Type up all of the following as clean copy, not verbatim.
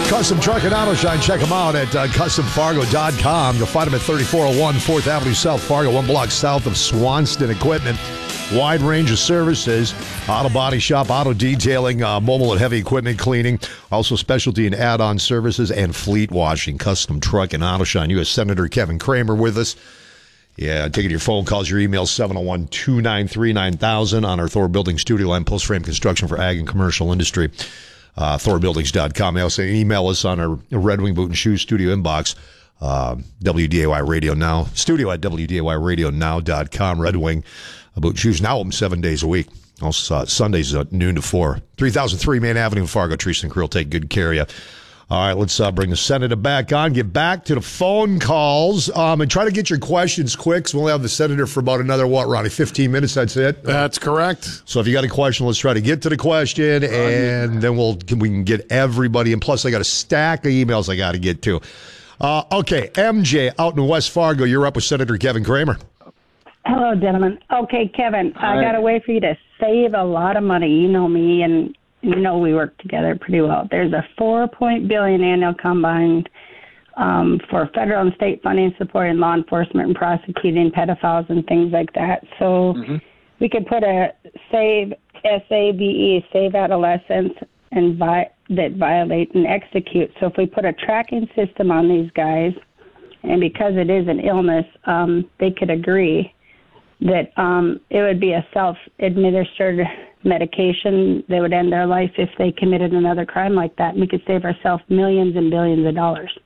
Custom Truck and Auto Shine. Check them out at CustomFargo.com. You'll find them at 3401 4th Avenue South Fargo, one block south of Swanston Equipment. Wide range of services, auto body shop, auto detailing, mobile and heavy equipment cleaning, also specialty and add-on services, and fleet washing. Custom Truck and Auto Shine. U.S. Senator Kevin Cramer with us. Yeah, taking your phone calls, your email, 701-293-9000 on our Thor Building studio line, post-frame construction for ag and commercial industry. ThorBuildings.com. They also email us on our Red Wing Boot and Shoe studio inbox, WDAY Radio Now, studio at WDAYRadioNow.com. Red Wing Boot and Shoes now open 7 days a week. Also Sundays at noon to 4. 3003 Main Avenue in Fargo. Teresa and Crew will take good care of you. All right, let's bring the Senator back on. Get back to the phone calls and try to get your questions quick. So we'll have the Senator for about another, Ronnie, 15 minutes. That's it? That's correct. So if you got a question, let's try to get to the question, and then we can get everybody. And plus, I got a stack of emails I got to get to. Okay, MJ out in West Fargo, you're up with Senator Kevin Cramer. Hello, gentlemen. Okay, Kevin, I got a way for you to save a lot of money. You know me, and you know we work together pretty well. There's a $4 billion annual combined for federal and state funding support in law enforcement and prosecuting pedophiles and things like that. So we could put a save, SAVE, save adolescents, and that violate and execute. So if we put a tracking system on these guys, and because it is an illness, they could agree that it would be a self-administered medication that would end their life if they committed another crime like that. And we could save ourselves millions and billions of dollars.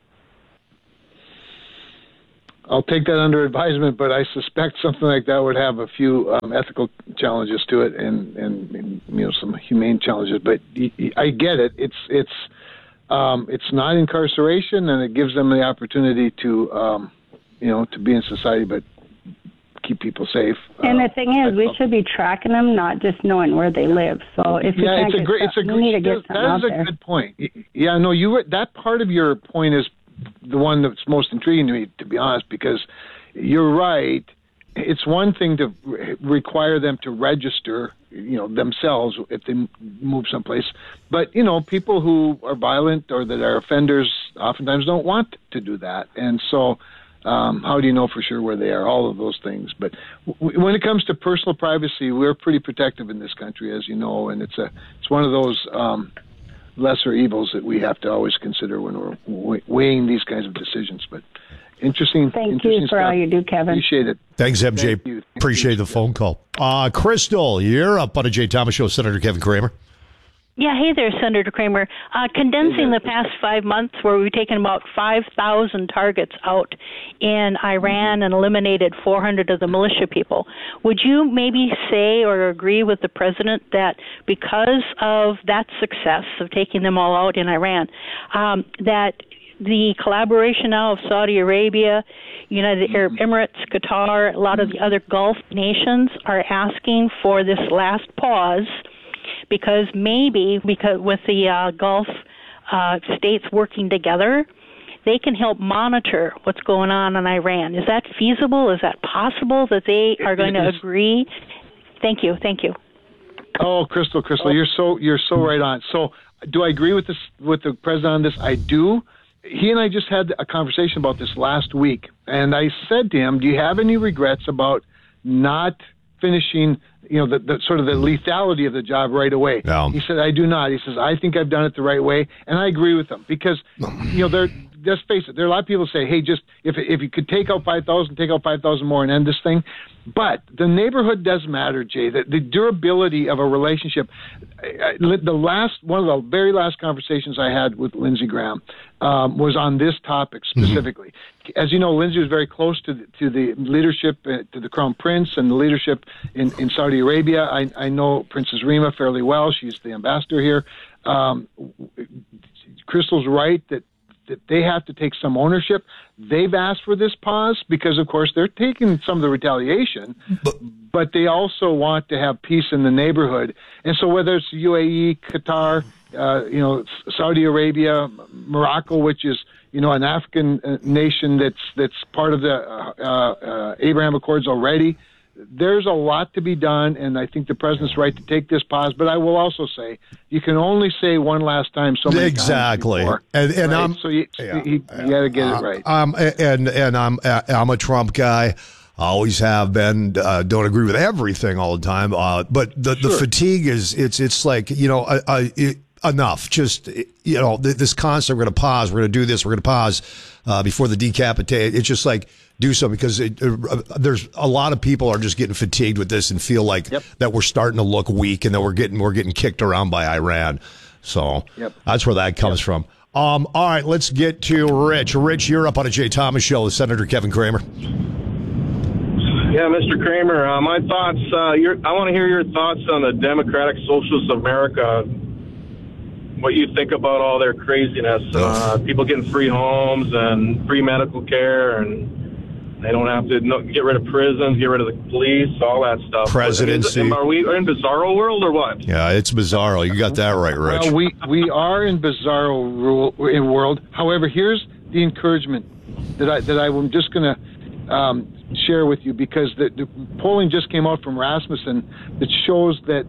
I'll take that under advisement, but I suspect something like that would have a few ethical challenges to it and some humane challenges. But I get it. It's not incarceration, and it gives them the opportunity to to be in society, but keep people safe. And the thing is, we should be tracking them, not just knowing where they live. So if we can't get that is a good point. Yeah, no, that part of your point is the one that's most intriguing to me, to be honest, because you're right. It's one thing to require them to register, themselves if they move someplace, but people who are violent or that are offenders oftentimes don't want to do that, and so. How do you know for sure where they are? All of those things. But when it comes to personal privacy, we're pretty protective in this country, as you know, and it's one of those lesser evils that we have to always consider when we're weighing these kinds of decisions. But interesting. Thank you for all you do, Kevin. Appreciate it. Thanks, MJ. Appreciate the phone call. Crystal, you're up on a Jay Thomas Show. Senator Kevin Cramer. Yeah, hey there, Senator Cramer. Condensing the past 5 months where we've taken about 5,000 targets out in Iran and eliminated 400 of the militia people, would you maybe say or agree with the president that because of that success of taking them all out in Iran, that the collaboration now of Saudi Arabia, United Arab Emirates, Qatar, a lot of the other Gulf nations are asking for this last pause because with the Gulf states working together, they can help monitor what's going on in Iran. Is that feasible? Is that possible that they are going to agree? Thank you. Oh, Crystal, you're so right on. So, do I agree with the president on this? I do. He and I just had a conversation about this last week, and I said to him, "Do you have any regrets about not finishing, the sort of the lethality of the job right away?" No. He said, "I do not." He says, "I think I've done it the right way," and I agree with him because, let's face it, there are a lot of people who say, "Hey, just if you could take out 5,000, take out 5,000 more and end this thing." But the neighborhood does matter, Jay. The durability of a relationship. One of the very last conversations I had with Lindsey Graham was on this topic specifically. Mm-hmm. As you know, Lindsey was very close to the leadership, to the Crown Prince and the leadership in Saudi Arabia. I know Princess Rima fairly well. She's the ambassador here. Crystal's right that they have to take some ownership. They've asked for this pause because, of course, they're taking some of the retaliation, but they also want to have peace in the neighborhood. And so whether it's UAE, Qatar, Saudi Arabia, Morocco, which is, an African nation that's part of the Abraham Accords already, there's a lot to be done, and I think the president's right to take this pause. But I will also say, you can only say one last time so many times before, and right? So you got to get it right. I'm a Trump guy. Always have been. Don't agree with everything all the time. But the fatigue is it's like, enough. Just, this constant, we're going to pause. We're going to do this. We're going to pause before the decapitate. It's just like, do something, because there's a lot of people are just getting fatigued with this and feel like that we're starting to look weak and that we're getting kicked around by Iran. So that's where that comes from. All right, let's get to Rich. Rich, you're up on a Jay Thomas show with Senator Kevin Cramer. Yeah, Mr. Cramer, my thoughts, I want to hear your thoughts on the Democratic Socialists of America, what you think about all their craziness. People getting free homes and free medical care, and they don't have to get rid of prisons, get rid of the police, all that stuff. Presidency. Are we in Bizarro world or what? Yeah, it's Bizarro. You got that right, Rich. Well, we are in Bizarro world. However, here's the encouragement that I'm just going to share with you, because the polling just came out from Rasmussen that shows that,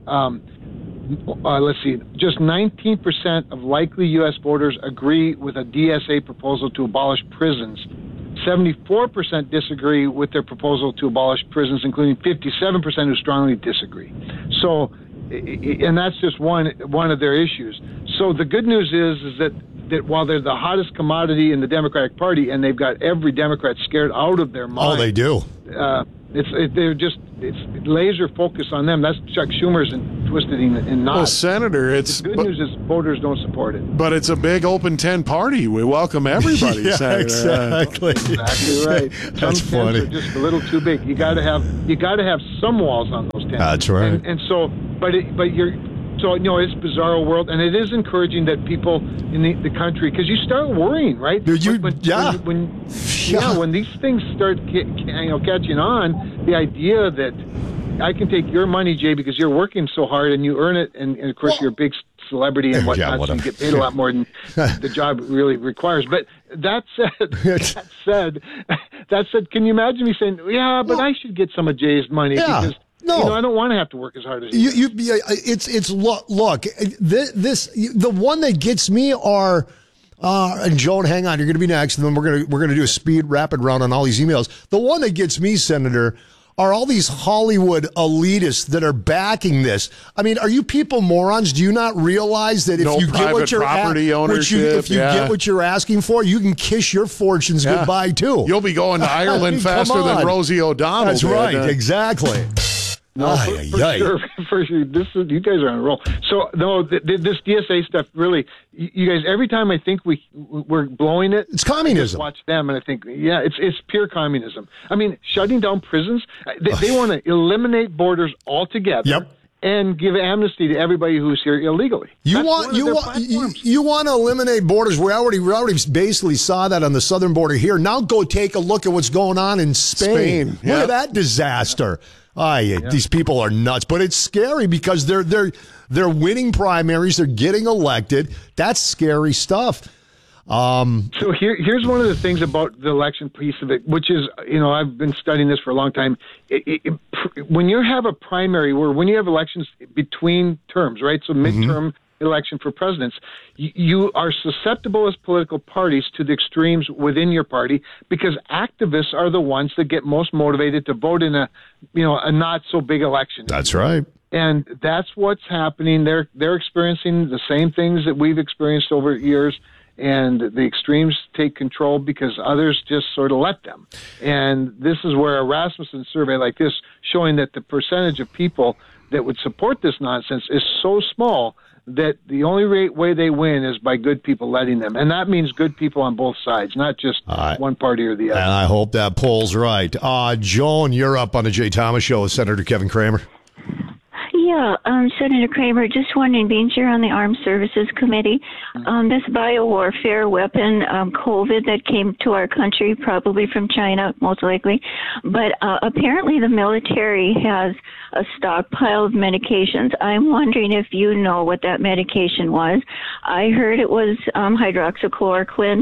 just 19% of likely U.S. voters agree with a DSA proposal to abolish prisons. 74% disagree with their proposal to abolish prisons, including 57% who strongly disagree. So, and that's just one of their issues. So the good news is that while they're the hottest commodity in the Democratic Party, and they've got every Democrat scared out of their mind. Oh, they do. It's laser focus on them. That's Chuck Schumer's twisting in knots. Well, Senator, the good news is voters don't support it. But it's a big open tent party. We welcome everybody, Senator. Exactly. Exactly right. That's Some funny. tents are just a little too big. You got to have some walls on those tents. That's right. And so, it's Bizarro world, and it is encouraging that people in the country, because you start worrying, right? When these things start catching on, the idea that I can take your money, Jay, because you're working so hard and you earn it, and of course you're a big celebrity and whatnot, so you get paid a lot more than the job really requires. But that said, can you imagine me saying, but I should get some of Jay's money because I don't want to have to work as hard as you. Look, the one that gets me are. And Joan, hang on, you're going to be next, and then we're going to do a rapid round on all these emails. The one that gets me, Senator, are all these Hollywood elitists that are backing this. I mean, are you people morons? Do you not realize that if you get what you're get what you're asking for, you can kiss your fortunes goodbye too? You'll be going to Ireland faster than Rosie O'Donnell. That's right, exactly. No, for sure. You guys are on a roll. So, no, this DSA stuff, really, you guys, every time I think we're blowing it, it's communism. I watch them, and I think, it's pure communism. I mean, shutting down prisons, they want to eliminate borders altogether. Yep. And give amnesty to everybody who's here illegally. You want to eliminate borders. We already basically saw that on the southern border here. Now go take a look at what's going on in Spain. Look at that disaster. These people are nuts, but it's scary because they're winning primaries. They're getting elected. That's scary stuff. So here's one of the things about the election piece of it, which is, I've been studying this for a long time. When you have a primary, or when you have elections between terms, right? So midterm election for presidents, you are susceptible as political parties to the extremes within your party, because activists are the ones that get most motivated to vote in a not so big election. That's right. And that's what's happening. They're experiencing the same things that we've experienced over years. And the extremes take control because others just sort of let them. And this is where a Rasmussen survey like this, showing that the percentage of people that would support this nonsense is so small that the only way they win is by good people letting them. And that means good people on both sides, not just one party or the other. And I hope that poll's right. Joan, you're up on the Jay Thomas Show with Senator Kevin Cramer. Yeah, Senator Cramer, just wondering, being chair on the Armed Services Committee, this biowarfare weapon, COVID, that came to our country, probably from China, most likely, but apparently the military has a stockpile of medications. I'm wondering if you know what that medication was. I heard it was hydroxychloroquine,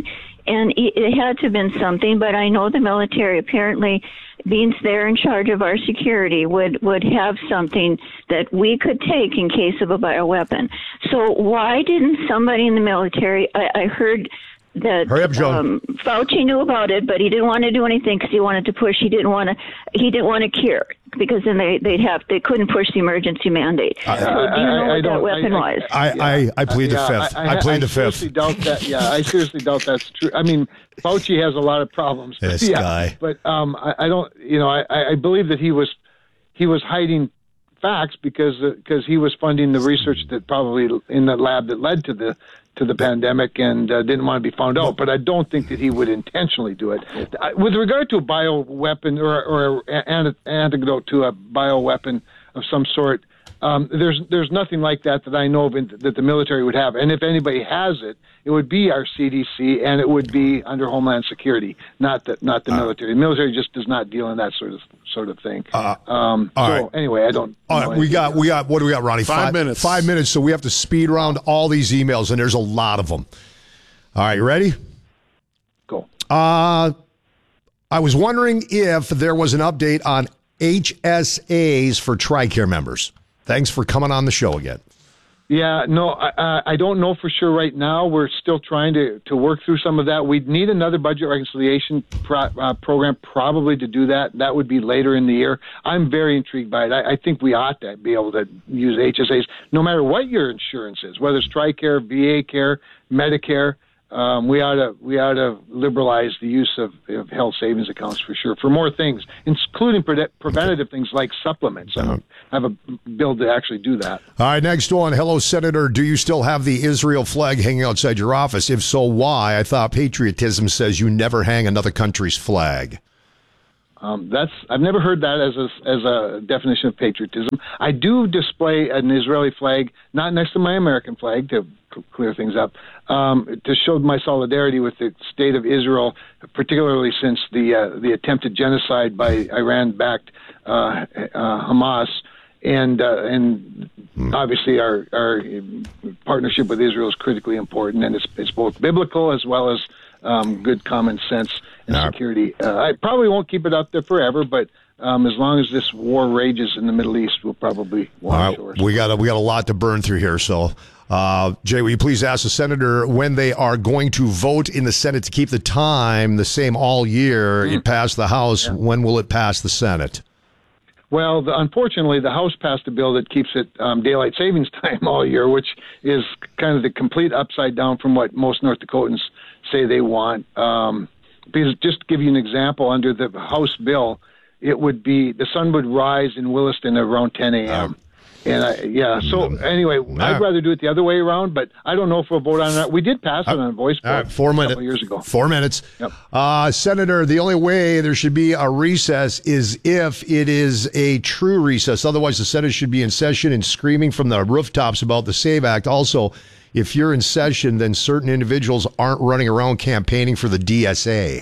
and it had to have been something, but I know the military apparently, being they're in charge of our security, would have something that we could take in case of a bioweapon. So why didn't somebody in the military, I heard that Hurry up, Joan. Fauci knew about it, but he didn't want to do anything because he wanted to push. He didn't want to cure, because then they couldn't push the emergency mandate. So do you know what that weapon was? I plead the fifth. I plead the fifth. I seriously doubt that's true. I mean, Fauci has a lot of problems. This guy. But I don't. I believe that he was hiding facts because he was funding the research that probably in the lab that led to the pandemic, and didn't want to be found out. But I don't think that he would intentionally do it. With regard to a bioweapon or an antidote to a bioweapon of some sort, there's nothing like that I know of that the military would have. And if anybody has it, it would be our CDC, and it would be under Homeland Security, not the military. The military just does not deal in that sort of thing. Anyway, I don't. We got. What do we got, Ronnie? 5 minutes. 5 minutes. So we have to speed around all these emails, and there's a lot of them. All right, you ready? Go. I was wondering if there was an update on HSAs for TRICARE members. Thanks for coming on the show again. Yeah, no, I don't know for sure right now. We're still trying to work through some of that. We'd need another budget reconciliation program probably to do that. That would be later in the year. I'm very intrigued by it. I think we ought to be able to use HSAs, no matter what your insurance is, whether it's TRICARE, VA Care, Medicare. We ought to liberalize the use of health savings accounts for sure, for more things, including preventative things like supplements. I have a bill to actually do that. All right, next one. Hello, Senator. Do you still have the Israel flag hanging outside your office? If so, why? I thought patriotism says you never hang another country's flag. I've never heard that as a definition of patriotism. I do display an Israeli flag, not next to my American flag, to clear things up, to show my solidarity with the state of Israel, particularly since the attempted genocide by Iran-backed Hamas, and obviously our partnership with Israel is critically important, and it's both biblical as well as good common sense and security. I probably won't keep it up there forever, but as long as this war rages in the Middle East, we'll probably want to. We got a lot to burn through here. So, Jay, will you please ask the senator when they are going to vote in the Senate to keep the time the same all year? It passed the House. Yeah. When will it pass the Senate? Well, unfortunately, the House passed a bill that keeps it daylight savings time all year, which is kind of the complete upside down from what most North Dakotans say they want. Because just to give you an example, under the House bill, it would be the sun would rise in Williston around 10 a.m. So anyway, I'd rather do it the other way around, but I don't know if we'll vote on that. We did pass it on a voice vote 4 minutes. A couple years ago. 4 minutes. Yep. Senator, the only way there should be a recess is if it is a true recess. Otherwise, the Senate should be in session and screaming from the rooftops about the SAVE Act. Also, if you're in session, then certain individuals aren't running around campaigning for the DSA.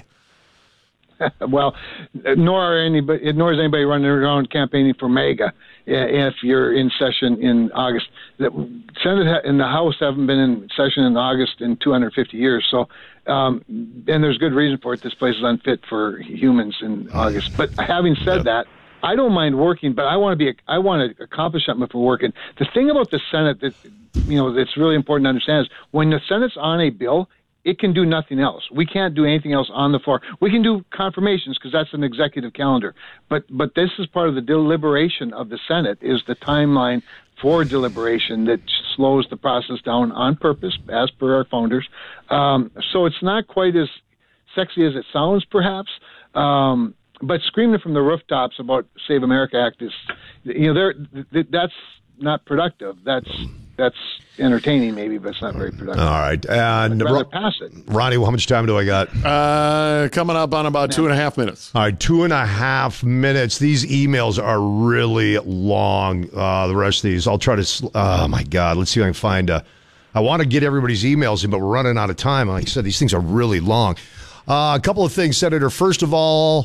Well, nor is anybody running around campaigning for MAGA if you're in session in August. The Senate and the House haven't been in session in August in 250 years. So, and there's good reason for it. This place is unfit for humans in August. But having said that, I don't mind working, but I want to accomplish something if we're working. The thing about the Senate that's really important to understand is when the Senate's on a bill, it can do nothing else. We can't do anything else on the floor. We can do confirmations because that's an executive calendar. But this is part of the deliberation of the Senate, is the timeline for deliberation that slows the process down on purpose, as per our founders. So it's not quite as sexy as it sounds, perhaps. But screaming from the rooftops about Save America Act is, that's not productive. That's entertaining, maybe, but it's not very productive. All right. And I'd rather pass it. Ronnie, how much time do I got? Coming up on about 2.5 minutes. All right, 2.5 minutes. These emails are really long, the rest of these. I'll try to, oh, my God. Let's see if I can find I want to get everybody's emails in, but we're running out of time. Like I said, these things are really long. A couple of things, Senator. First of all,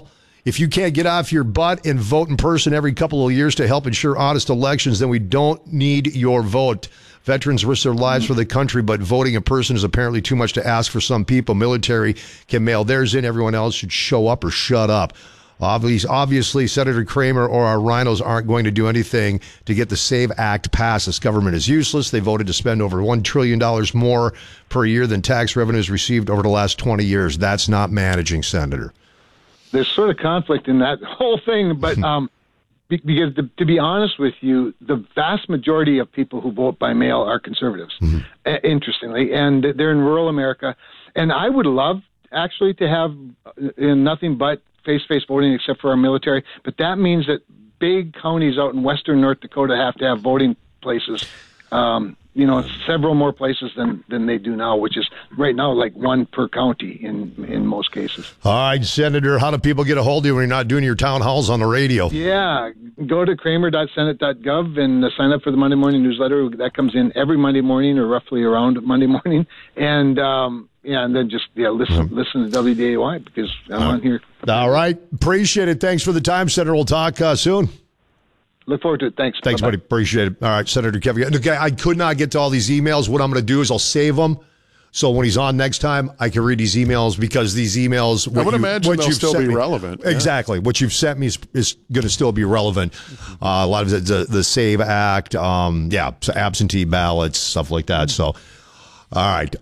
If you can't get off your butt and vote in person every couple of years to help ensure honest elections, then we don't need your vote. Veterans risk their lives for the country, but voting in person is apparently too much to ask for some people. Military can mail theirs in. Everyone else should show up or shut up. Obviously, Senator Kramer or our rhinos aren't going to do anything to get the SAVE Act passed. This government is useless. They voted to spend over $1 trillion more per year than tax revenues received over the last 20 years. That's not managing, Senator. There's sort of conflict in that whole thing, but because to be honest with you, the vast majority of people who vote by mail are conservatives, interestingly, and they're in rural America. And I would love, actually, to have nothing but face-to-face voting except for our military, but that means that big counties out in western North Dakota have to have voting places, several more places than they do now, which is right now like one per county in most cases. All right, Senator, how do people get a hold of you when you're not doing your town halls on the radio? Yeah, go to kramer.senate.gov and sign up for the Monday morning newsletter. That comes in every Monday morning or roughly around Monday morning. And and then just listen to WDAY because I'm on here. All right. Appreciate it. Thanks for the time, Senator. We'll talk soon. Look forward to it. Thanks. Thanks, buddy. Appreciate it. All right, Senator Kevin. Okay, I could not get to all these emails. What I'm going to do is I'll save them. So when he's on next time, I can read these emails because these emails... I would imagine they'll still be relevant. Exactly. What you've sent me is going to still be relevant. A lot of the SAVE Act, so absentee ballots, stuff like that. So, all right.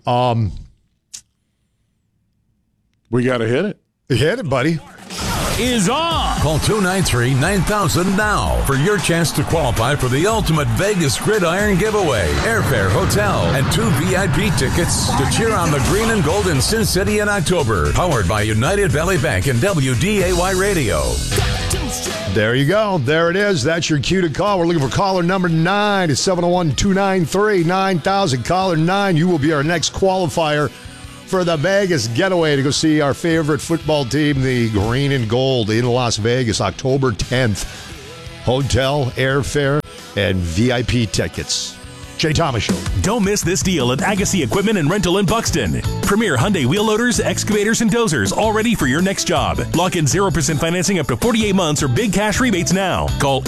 We got to hit it. Hit it, buddy. Is on. Call 293-9000 now for your chance to qualify for the ultimate Vegas Gridiron giveaway. Airfare, hotel, and 2 VIP tickets to cheer on the green and gold in Sin City in October. Powered by United Valley Bank and WDAY Radio. There you go. There it is. That's your cue to call. We're looking for caller number 9. It's 701-293-9000. Caller 9, you will be our next qualifier for the Vegas getaway to go see our favorite football team, the Green and Gold, in Las Vegas, October 10th. Hotel, airfare, and VIP tickets. Jay Thomas Show. Don't miss this deal at Agassi Equipment and Rental in Buxton. Premier Hyundai wheel loaders, excavators, and dozers, all ready for your next job. Lock in 0% financing up to 48 months or big cash rebates now. Call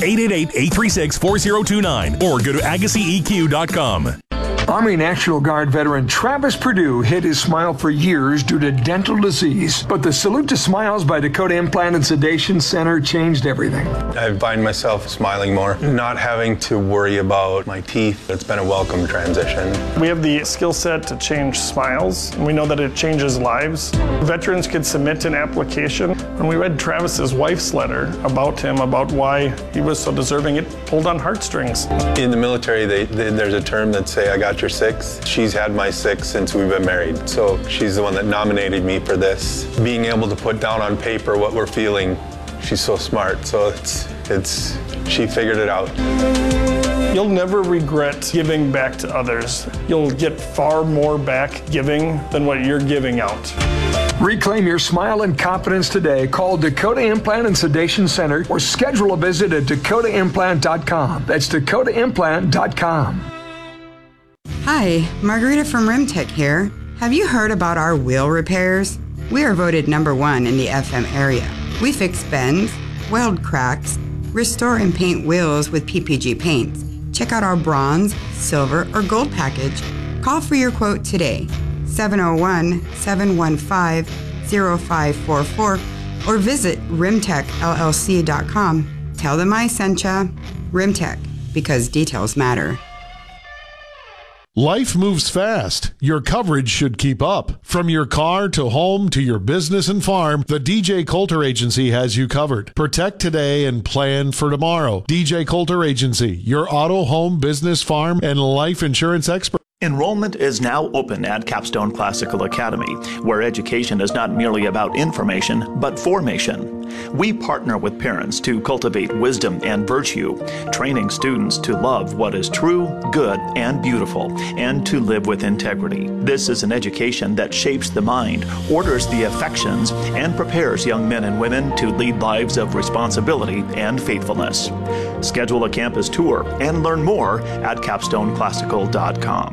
888-836-4029 or go to AgassiEQ.com. Army National Guard veteran Travis Perdue hid his smile for years due to dental disease. But the Salute to Smiles by Dakota Implant and Sedation Center changed everything. I find myself smiling more, not having to worry about my teeth. It's been a welcome transition. We have the skill set to change smiles, and we know that it changes lives. Veterans could submit an application. When we read Travis's wife's letter about him, about why he was so deserving, it pulled on heartstrings. In the military, there's a term that say, I got your 6. She's had my 6 since we've been married. So she's the one that nominated me for this. Being able to put down on paper what we're feeling, she's so smart. So she figured it out. You'll never regret giving back to others. You'll get far more back giving than what you're giving out. Reclaim your smile and confidence today. Call Dakota Implant and Sedation Center or schedule a visit at dakotaimplant.com. That's dakotaimplant.com. Hi, Margarita from Rimtech here. Have you heard about our wheel repairs? We are voted #1 in the FM area. We fix bends, weld cracks, restore and paint wheels with PPG paints. Check out our bronze, silver, or gold package. Call for your quote today, 701-715-0544, or visit rimtechllc.com. Tell them I sent ya. Rimtech, because details matter. Life moves fast. Your coverage should keep up. From your car to home to your business and farm, the DJ Coulter Agency has you covered. Protect today and plan for tomorrow. DJ Coulter Agency, your auto, home, business, farm, and life insurance expert. Enrollment is now open at Capstone Classical Academy, where education is not merely about information, but formation. We partner with parents to cultivate wisdom and virtue, training students to love what is true, good, and beautiful, and to live with integrity. This is an education that shapes the mind, orders the affections, and prepares young men and women to lead lives of responsibility and faithfulness. Schedule a campus tour and learn more at capstoneclassical.com.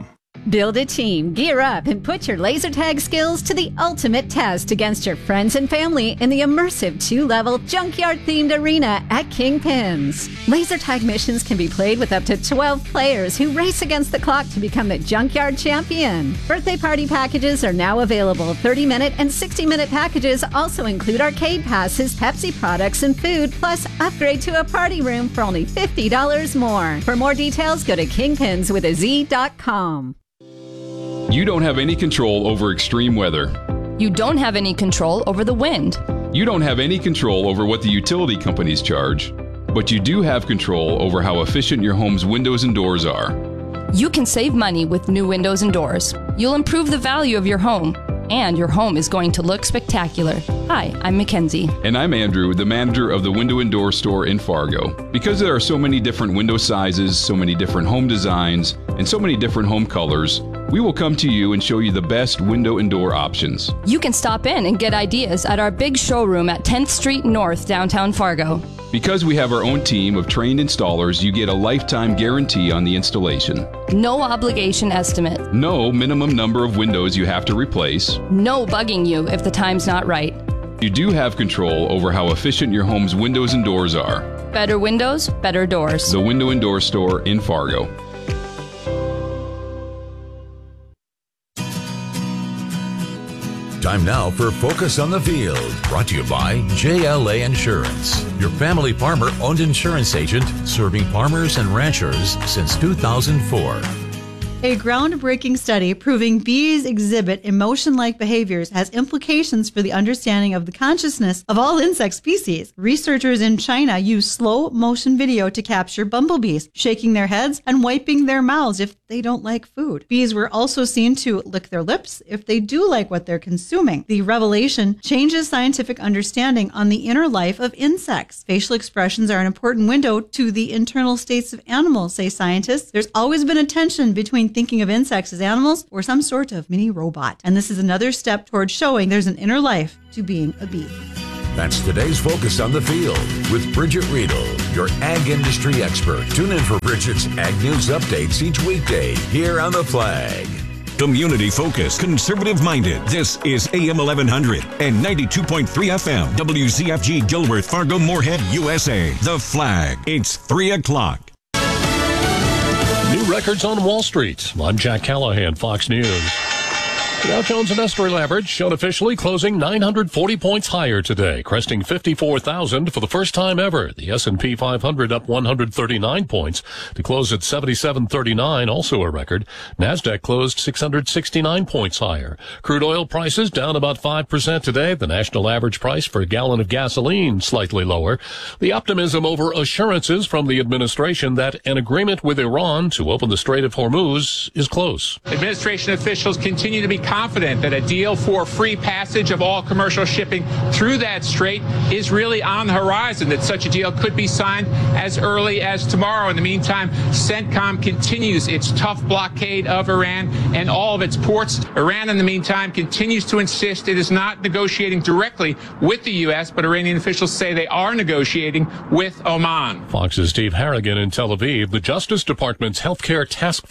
Build a team, gear up, and put your laser tag skills to the ultimate test against your friends and family in the immersive 2-level junkyard-themed arena at Kingpins. Laser tag missions can be played with up to 12 players who race against the clock to become the junkyard champion. Birthday party packages are now available. 30-minute and 60-minute packages also include arcade passes, Pepsi products, and food, plus upgrade to a party room for only $50 more. For more details, go to kingpinswithaz.com. You don't have any control over extreme weather. You don't have any control over the wind. You don't have any control over what the utility companies charge. But you do have control over how efficient your home's windows and doors are. You can save money with new windows and doors. You'll improve the value of your home, and your home is going to look spectacular. Hi, I'm Mackenzie. And I'm Andrew, the manager of the Window and Door Store in Fargo. Because there are so many different window sizes, so many different home designs, and so many different home colors, we will come to you and show you the best window and door options. You can stop in and get ideas at our big showroom at 10th Street North, downtown Fargo. Because we have our own team of trained installers, you get a lifetime guarantee on the installation. No obligation estimate. No minimum number of windows you have to replace. No bugging you if the time's not right. You do have control over how efficient your home's windows and doors are. Better windows, better doors. The Window and Door Store in Fargo. Time now for Focus on the Field, brought to you by JLA Insurance, your family farmer-owned insurance agent serving farmers and ranchers since 2004. A groundbreaking study proving bees exhibit emotion-like behaviors has implications for the understanding of the consciousness of all insect species. Researchers in China use slow-motion video to capture bumblebees, shaking their heads and wiping their mouths if they don't like food. Bees were also seen to lick their lips if they do like what they're consuming. The revelation changes scientific understanding on the inner life of insects. Facial expressions are an important window to the internal states of animals, say scientists. There's always been a tension between thinking of insects as animals or some sort of mini robot. And this is another step towards showing there's an inner life to being a bee. That's today's Focus on the Field with Bridget Riedel, your ag industry expert. Tune in for Bridget's Ag News updates each weekday here on The Flag. Community focused, conservative minded. This is AM 1100 and 92.3 FM. WZFG Gilworth, Fargo, Moorhead, USA. The Flag. It's 3 o'clock. New records on Wall Street. I'm Jack Callahan, Fox News. The Dow Jones Industrial Average showed officially closing 940 points higher today, cresting 54,000 for the first time ever. The S&P 500 up 139 points to close at 7739, also a record. Nasdaq closed 669 points higher. Crude oil prices down about 5% today. The national average price for a gallon of gasoline slightly lower. The optimism over assurances from the administration that an agreement with Iran to open the Strait of Hormuz is close. Administration officials continue to be confident that a deal for free passage of all commercial shipping through that strait is really on the horizon, that such a deal could be signed as early as tomorrow. In the meantime, CENTCOM continues its tough blockade of Iran and all of its ports. Iran, in the meantime, continues to insist it is not negotiating directly with the U.S., but Iranian officials say they are negotiating with Oman. Fox's Steve Harrigan in Tel Aviv. The Justice Department's healthcare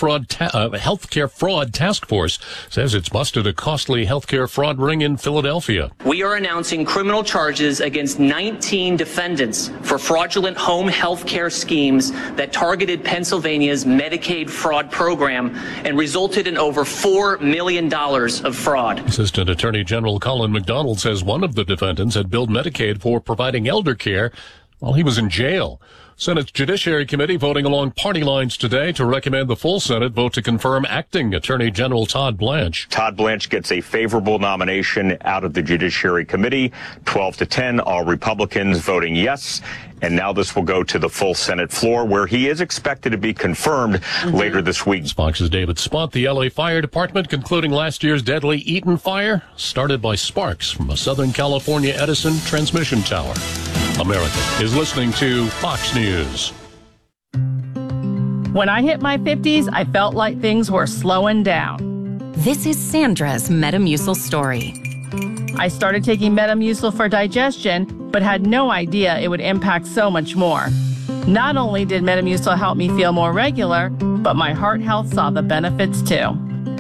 fraud task force says it's busted a costly healthcare fraud ring in Philadelphia. We are announcing criminal charges against 19 defendants for fraudulent home healthcare schemes that targeted Pennsylvania's Medicaid fraud program and resulted in over $4 million of fraud. Assistant Attorney General Colin McDonald says one of the defendants had billed Medicaid for providing elder care while he was in jail. Senate's Judiciary Committee voting along party lines today to recommend the full Senate vote to confirm acting Attorney General Todd Blanche. Todd Blanche gets a favorable nomination out of the Judiciary Committee, 12-10, all Republicans voting yes. And now this will go to the full Senate floor, where he is expected to be confirmed later this week. Fox's David Spott. The L.A. Fire Department concluding last year's deadly Eaton fire, started by sparks from a Southern California Edison transmission tower. America is listening to Fox News. When I hit my 50s, I felt like things were slowing down. This is Sandra's Metamucil story. I started taking Metamucil for digestion, but had no idea it would impact so much more. Not only did Metamucil help me feel more regular, but my heart health saw the benefits too.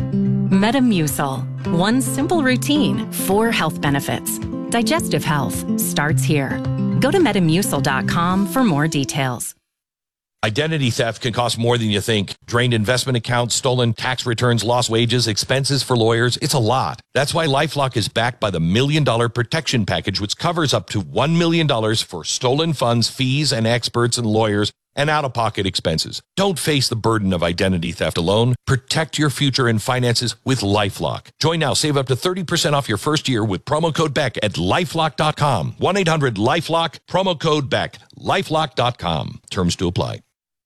Metamucil. One simple routine, 4 health benefits. Digestive health starts here. Go to Metamucil.com for more details. Identity theft can cost more than you think. Drained investment accounts, stolen tax returns, lost wages, expenses for lawyers. It's a lot. That's why LifeLock is backed by the $1 Million Protection Package, which covers up to $1 million for stolen funds, fees, and experts and lawyers, and out-of-pocket expenses. Don't face the burden of identity theft alone. Protect your future and finances with LifeLock. Join now. Save up to 30% off your first year with promo code BECK at LifeLock.com. 1-800-LifeLock, promo code BECK. LifeLock.com. Terms to apply.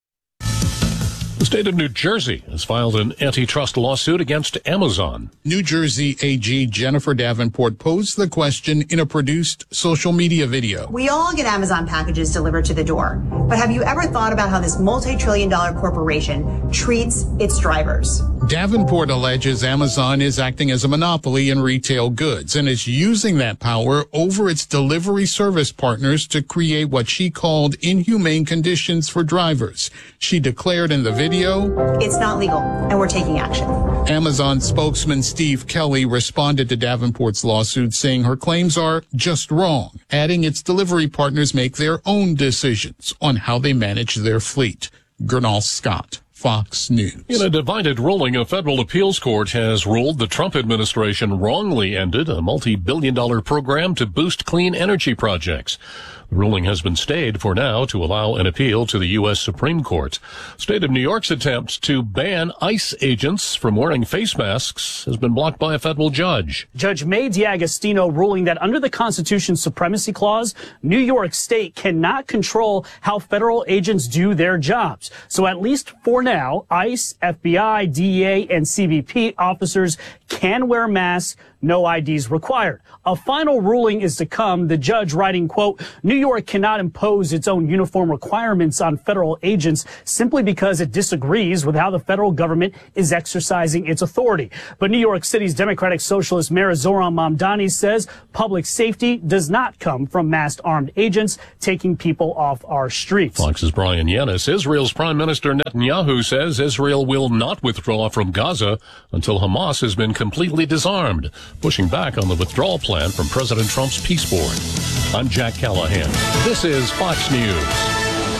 The state of New Jersey has filed an antitrust lawsuit against Amazon. New Jersey AG Jennifer Davenport posed the question in a produced social media video. We all get Amazon packages delivered to the door, but have you ever thought about how this multi-trillion-dollar corporation treats its drivers? Davenport alleges Amazon is acting as a monopoly in retail goods and is using that power over its delivery service partners to create what she called inhumane conditions for drivers. She declared in the video, "It's not legal, and we're taking action." Amazon spokesman Steve Kelly responded to Davenport's lawsuit, saying her claims are just wrong, adding its delivery partners make their own decisions on how they manage their fleet. Gernal Scott, Fox News. In a divided ruling, a federal appeals court has ruled the Trump administration wrongly ended a multi-billion-dollar program to boost clean energy projects. The ruling has been stayed for now to allow an appeal to the U.S. Supreme Court. State of New York's attempt to ban ICE agents from wearing face masks has been blocked by a federal judge. Judge May D'Agostino ruling that under the Constitution's Supremacy Clause, New York State cannot control how federal agents do their jobs. So at least for now, ICE, FBI, DEA, and CBP officers can wear masks, no IDs required. A final ruling is to come, the judge writing, quote, New York cannot impose its own uniform requirements on federal agents simply because it disagrees with how the federal government is exercising its authority. But New York City's Democratic Socialist Mayor Zohran Mamdani says public safety does not come from masked armed agents taking people off our streets. Fox's Brian Yanis. Israel's Prime Minister Netanyahu says Israel will not withdraw from Gaza until Hamas has been completely disarmed, pushing back on the withdrawal plan from President Trump's peace board. I'm Jack Callahan. This is Fox News.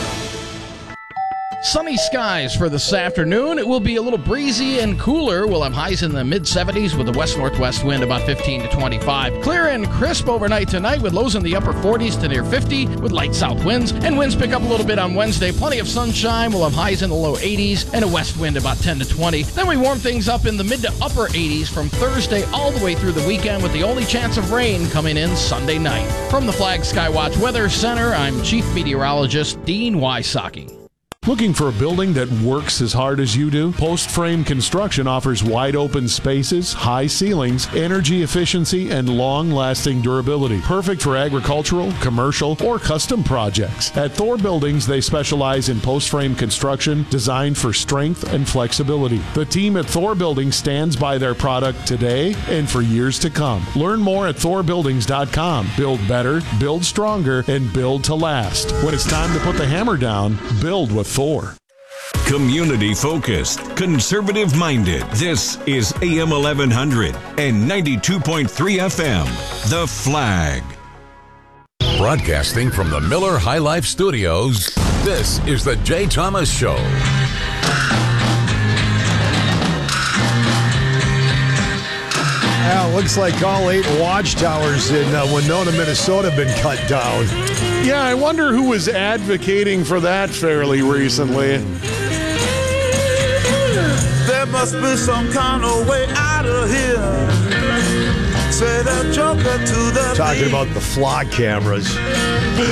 Sunny skies for this afternoon. It will be a little breezy and cooler. We'll have highs in the mid-70s with a west-northwest wind about 15 to 25. Clear and crisp overnight tonight with lows in the upper 40s to near 50 with light south winds. And winds pick up a little bit on Wednesday. Plenty of sunshine. We'll have highs in the low 80s and a west wind about 10 to 20. Then we warm things up in the mid to upper 80s from Thursday all the way through the weekend with the only chance of rain coming in Sunday night. From the Flag Skywatch Weather Center, I'm Chief Meteorologist Dean Wysocki. Looking for a building that works as hard as you do? Post Frame Construction offers wide open spaces, high ceilings, energy efficiency, and long-lasting durability. Perfect for agricultural, commercial, or custom projects. At Thor Buildings, they specialize in post frame construction designed for strength and flexibility. The team at Thor Buildings stands by their product today and for years to come. Learn more at thorbuildings.com. Build better, build stronger, and build to last. When it's time to put the hammer down, build with Thor. Community focused, conservative minded. This is AM 1100 and 92.3 FM. The Flag. Broadcasting from the Miller High Life Studios, this is the Jay Thomas Show. Well, looks like all 8 watchtowers in Winona, Minnesota have been cut down. Yeah, I wonder who was advocating for that fairly recently. There must be some kind of way out of here. Say the joker to the Talking about the flock cameras.